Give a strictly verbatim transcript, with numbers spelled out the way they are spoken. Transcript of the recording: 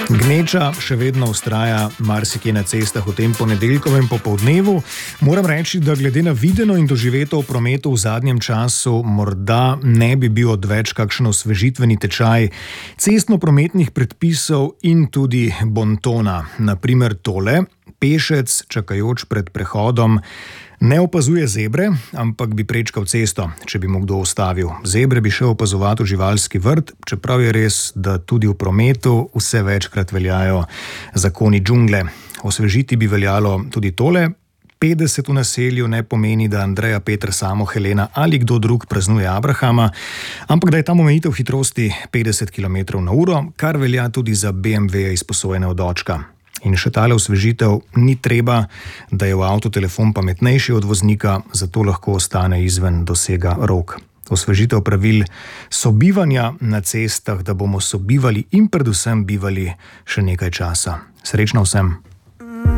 Gneča še vedno vztraja marsikje na cestah v tem ponedeljkovem popoldnevu. Moram reči, da glede na videno in doživeto v prometu v zadnjem času morda ne bi bil odveč kakšen osvežitveni tečaj cestno-prometnih predpisov in tudi bontona. Naprimer tole: pešec, čakajoč pred prehodom, ne opazuje zebre, ampak bi prečkal cesto, če bi mu kdo ustavil. Zebre bi šel opazovati v živalski vrt, čeprav je res, da tudi v prometu vse večkrat veljajo zakoni džungle. Osvežiti bi veljalo tudi tole: petdeset v naselju ne pomeni, da Andreja, Peter, Samo, Helena ali kdo drug praznuje abrahama, ampak da je tam omejitev hitrosti petdeset kilometrov na uro, kar velja tudi za be em veja izposojene od očka. In še tale osvežitev: ni treba, da je v avtu telefon pametnejši od voznika, zato lahko ostane izven dosega rok. Osvežitev pravil sobivanja na cestah, da bomo sobivali in predvsem bivali še nekaj časa. Srečno vsem!